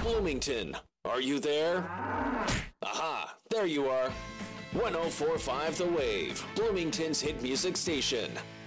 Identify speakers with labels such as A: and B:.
A: Bloomington, are you there? Aha, there you are. 1045 The Wave, Bloomington's hit music station.